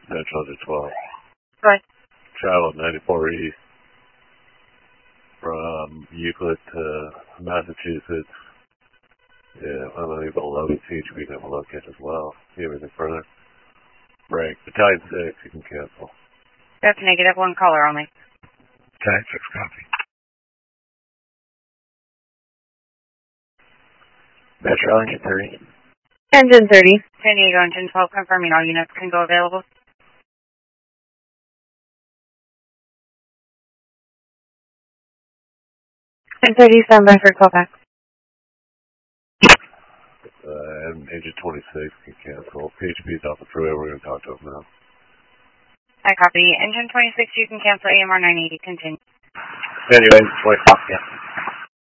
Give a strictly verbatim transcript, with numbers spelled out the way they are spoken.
Central to twelve. Right. Travel ninety-four East from Euclid to Massachusetts. Yeah, I'm going to leave a low teach we can have a look at as well. See everything further. Break. Battalion six, you can cancel. That's negative, one caller only. Battalion six, copy. Metro engine thirty. Engine thirty. San Diego engine twelve, confirming all units can go available. Engine thirty, stand by for callback. Uh, and engine twenty-six can cancel. P H P's off the freeway, we're going to talk to him now. I copy. Engine twenty-six, you can cancel A M R nine eighty, continue. Anyway, twenty-five, yeah.